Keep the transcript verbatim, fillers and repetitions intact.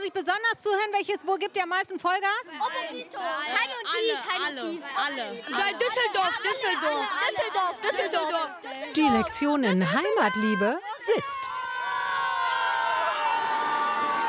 ich besonders zuhören? Welches, wo gibt ihr am meisten Vollgas? Opposito. Heine und Tiet. Heine und Tiet. Alle. Nein, Düsseldorf, Düsseldorf. Düsseldorf, Düsseldorf. Die Lektion in Heimatliebe sitzt.